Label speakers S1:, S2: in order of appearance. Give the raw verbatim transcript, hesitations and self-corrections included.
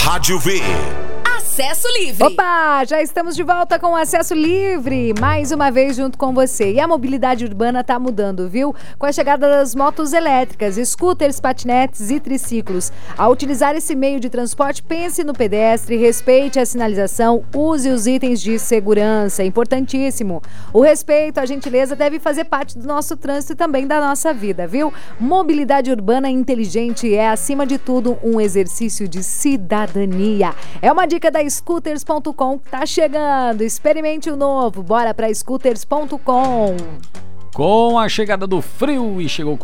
S1: Rádio V.
S2: Acesso Livre.
S3: Opa, já estamos de volta com o Acesso Livre, mais uma vez junto com você. E a mobilidade urbana tá mudando, viu? Com a chegada das motos elétricas, scooters, patinetes e triciclos. Ao utilizar esse meio de transporte, pense no pedestre, respeite a sinalização, use os itens de segurança, importantíssimo. O respeito, a gentileza deve fazer parte do nosso trânsito e também da nossa vida, viu? Mobilidade urbana inteligente é, acima de tudo, um exercício de cidadania. É uma dica da scooters ponto com, tá chegando, experimente o novo, bora pra scooters ponto com.
S4: Com a chegada do frio e chegou